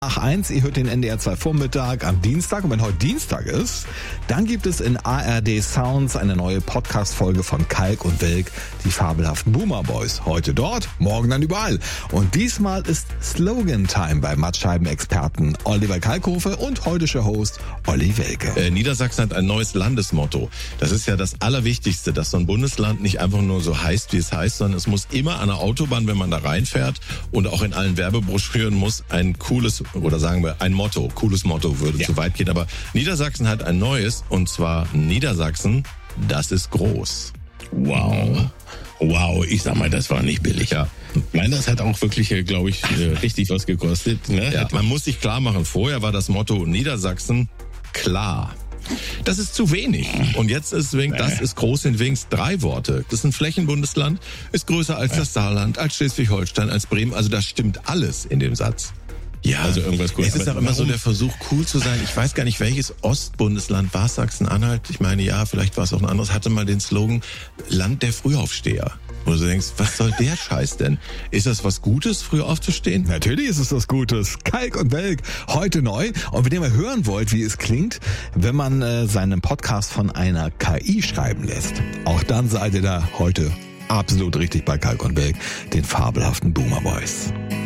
Nach 1, ihr hört den NDR 2 Vormittag am Dienstag. Und wenn heute Dienstag ist, dann gibt es in ARD Sounds eine neue Podcast-Folge von Kalk und Welk, die fabelhaften Boomer Boys. Heute dort, morgen dann überall. Und diesmal ist Slogan-Time bei Mattscheiben-Experten Oliver Kalkofe und heutischer Host Olli Welke. Niedersachsen hat ein neues Landesmotto. Das ist ja das Allerwichtigste, dass so ein Bundesland nicht einfach nur so heißt, wie es heißt, sondern es muss immer an der Autobahn, wenn man da reinfährt und auch in allen Werbebroschüren muss ein cooles, oder sagen wir ein Motto, cooles Motto würde zu weit gehen, aber Niedersachsen hat ein neues, und zwar Niedersachsen, das ist groß. Wow, ich sag mal, das war nicht billig. Ja. Nein, das hat auch wirklich, glaube ich, richtig was gekostet. Ne? Ja, man muss sich klar machen, vorher war das Motto Niedersachsen klar. Das ist zu wenig. Und jetzt ist das ist groß in wenigstens 3 Worte. Das ist ein Flächenbundesland, ist größer als das Saarland, als Schleswig-Holstein, als Bremen. Also das stimmt alles in dem Satz. Ja, also irgendwas cool. Es ist auch immer so der Versuch, cool zu sein. Ich weiß gar nicht, welches Ostbundesland war Sachsen-Anhalt. Ich meine, ja, vielleicht war es auch ein anderes. Hatte mal den Slogan Land der Frühaufsteher. Wo du denkst, was soll der Scheiß denn? Ist das was Gutes, früh aufzustehen? Natürlich ist es was Gutes. Kalk und Welk, heute neu. Und wenn ihr mal hören wollt, wie es klingt, wenn man seinen Podcast von einer KI schreiben lässt, auch dann seid ihr da heute absolut richtig bei Kalk und Welk, den fabelhaften Boomer Boys.